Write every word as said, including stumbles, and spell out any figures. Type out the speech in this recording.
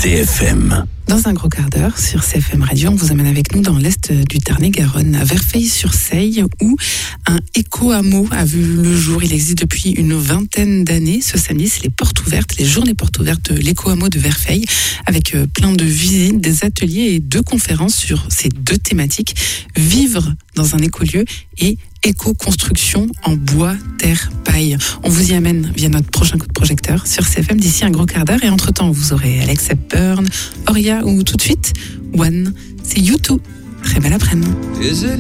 C F M. Dans un gros quart d'heure, sur C F M Radio, on vous amène avec nous dans l'est du Tarn-et-Garonne, à Verfeil-sur-Seille, où un éco-hameau a vu le jour. Il existe depuis une vingtaine d'années. Ce samedi, c'est les portes ouvertes, les journées portes ouvertes de l'éco-hameau de Verfeil, avec plein de visites, des ateliers et deux conférences sur ces deux thématiques. Vivre dans un écolieu et éco-construction en bois, terre, paille. On vous y amène via notre prochain coup de projecteur sur C F M d'ici un gros quart d'heure. Et entre-temps, vous aurez Alex Hepburn, Oria ou tout de suite, One. C'est U deux. Très belle après-midi.